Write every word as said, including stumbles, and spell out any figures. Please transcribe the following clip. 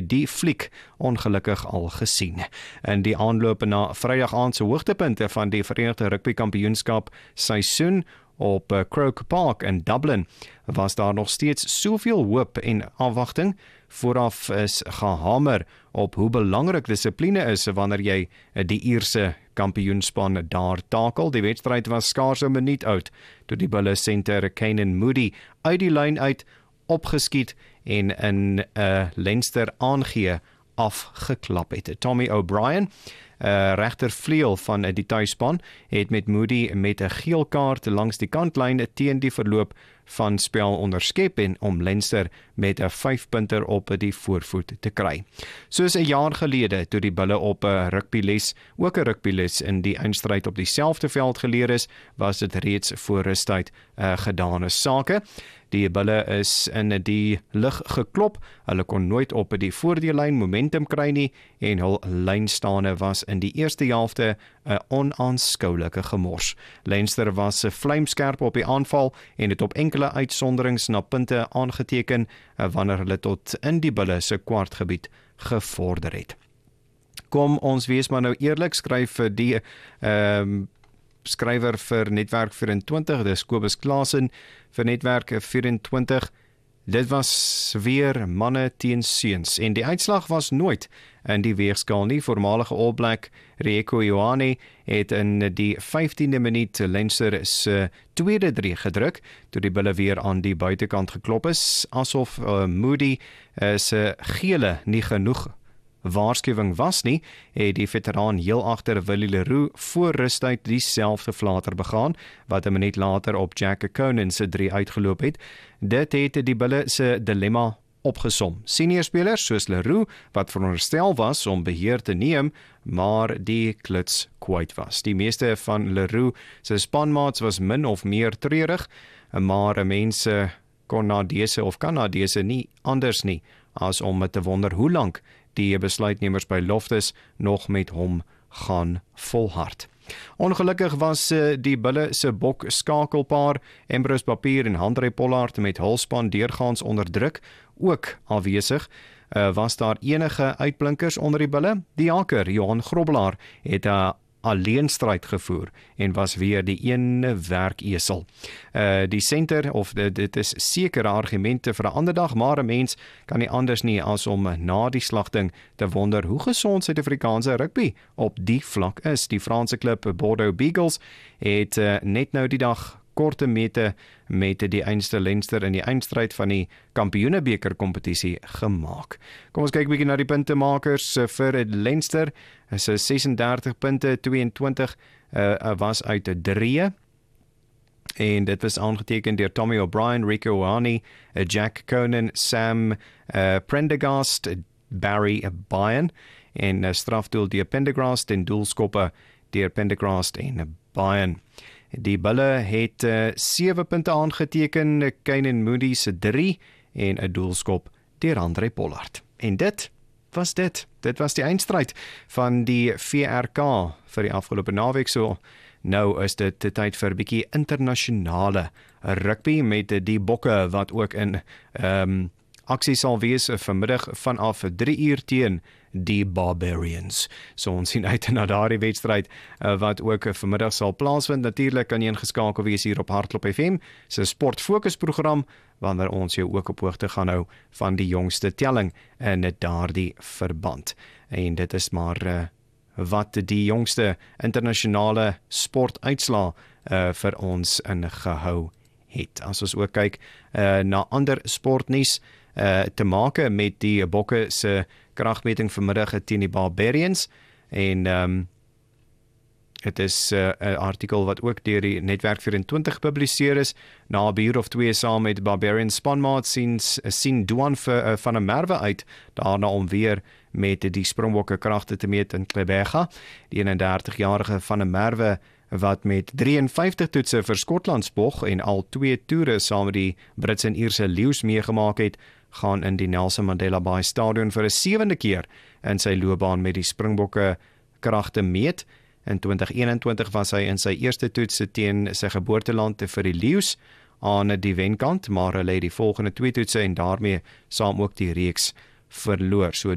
die fliek ongelukkig al gesien. In die aanloop na Vrydag aand se hoogtepunte van die Verenigde Rugby Kampioenskap seisoen op Croke Park in Dublin was daar nog steeds soveel hoop en afwagting. Vooraf is gehamer op hoe belangrik dissipline is wanneer jy die Ierse kampioenspan daar takel. Die wedstryd was skaars 'n minuut oud toe die Bulle senter Canan Moodie uit die lyn uit opgeskiet en in 'n uh, Leinster aangee afgeklap het. Tommy O'Brien, Uh, regtervleuel van die tuisspan, het met Moodie met 'n geel kaart langs die kantlyn teen die verloop van spel onderskep en om Leinster met 'n vyfpunter op die voorvoet te kry. Soos 'n jaar gelede toe die Bulle op 'n rugbyles, ook 'n rugbyles in die eindstryd op dieselfde veld geleer is, was dit reeds voor rustyd uh, gedane sake. Die Bulle is in die lug geklop, hulle kon nooit op die voordeellyn momentum kry nie en hul lynstane was in die eerste helfte 'n onaanskoulike gemors. Leinster was vlamskerp op die aanval en het op enkele uitsonderings na punte aangeteken wanneer hulle tot in die Bulle se kwartgebied gevorder het. Kom ons wees maar nou eerlik, skryf die ehm um, skrywer vir Netwerk vyf en twintig, dis Kobus Klaasen vir Netwerk vyf en twintig. Dit was weer manne teen seuns en die uitslag was nooit in die weegskaal nie. Voormalige All Black Rieko Ioane het in die vyftiende minuut Leinster se tweede drie gedruk toe die Bulle weer aan die buitekant geklop is, asof uh, Moodie uh, se gele nie genoeg waarskuwing was nie, het die veteraan heel agter Willie Leroux voor rustyd dieselfde flater begaan, wat 'n minuut later op Jack Conan se drie uitgeloop het. Dit het die Bulle se dilemma opgesom. Seniorspelers soos Leroux, wat veronderstel was om beheer te neem, maar die kluts kwyt was. Die meeste van Leroux se spanmaats was min of meer treurig, maar mense kon na dese of kan na dese nie anders nie, as om te wonder hoe lank die besluitnemers by Loftus nog met hom gaan volhard. Ongelukkig was die Bulle se bok skakelpaar Ambrose Papier en Handré Pollard met hulspan deurgaans onder druk ook afwesig. Uh, was daar enige uitblinkers onder die Bulle? Die haker Johan Grobbelaar het 'n uh, alleenstryd gevoer en was weer die ene werkesel. Uh, die center, of de, dit is sekere argumente vir 'n ander dag, maar 'n mens kan nie anders nie as om na die slagting te wonder hoe gesond Suid-Afrikaanse rugby op die vlak is. Die Franse klub Bordeaux Beagles het uh, net nou die dag korte mete met die einste Leinster in die eindstryd van die Kampioenebeker kompetisie gemaak. Kom ons kyk 'n bietjie na die puntemakers vir Leinster. Is sesendertig punte, tweeëntwintig uh, was uit drie. En dit was aangeteken deur Tommy O'Brien, Rieko Ioane, Jack Conan, Sam uh, Prendergast, Barry Bayern en uh, strafdoel deur Pendergrast en doelskoppe deur Pendergrast en Bayern. Die Bulle het uh, sewe punte aangeteken, Canan Moodie se drie en 'n doelskop deur Handré Pollard. En dit was dit. Dit was die eindstryd van die V R K vir die afgelope naweek. So nou is dit tyd vir 'n bietjie internasionale rugby met die bokke wat ook in um, aksie sal wees vanmiddag vanaf drie uur teen die Barbarians. So ons sien uit na daardie wedstryd uh, wat ook vanmiddag sal plaasvind. Natuurlik kan jy ingeskakel wees hier op Hartklop F M se sportfokusprogram wanneer ons jou ook op hoogte gaan hou van die jongste telling in daardie verband. En dit is maar uh, wat die jongste internasionale sportuitslaa uh, vir ons ingehou het. As ons ook kyk uh, na ander sportnuus uh, te make met die bokke se kragmeting vanmiddag teen die Barbarians en um, het is 'n uh, artikel wat ook deur die Netwerk vyf en twintig gepubliseer is. Na 'n uur of twee saam met Barbarians spanmaat sien sien Duan uh, van 'n Merwe uit daarna om weer met die Springbokke kragte te meet in Klebega. Die eenendertigjarige van 'n Merwe wat met drieënvyftig toetse vir Skotland spog en al twee toere saam met die Britse en Ierse leeu's meegemaak het, gaan in die Nelson Mandela Bay Stadion vir 'n sewende keer in sy loopbaan met die Springbokke kragte meet. In twintig eenentwintig was hy in sy eerste toets teen sy geboorteland vir die leeu's aan die wenkant, maar hy het die volgende twee toetse en daarmee saam ook die reeks verloor. So